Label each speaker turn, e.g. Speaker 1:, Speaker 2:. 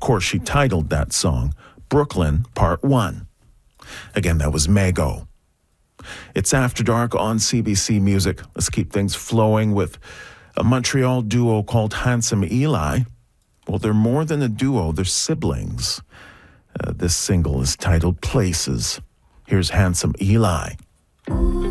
Speaker 1: course, she titled that song Brooklyn Part 1. Again, that was Mago. It's After Dark on CBC Music. Let's keep things flowing with a Montreal duo called Handsome Eli. Well, they're more than a duo, they're siblings. This single is titled Places. Here's Handsome Eli.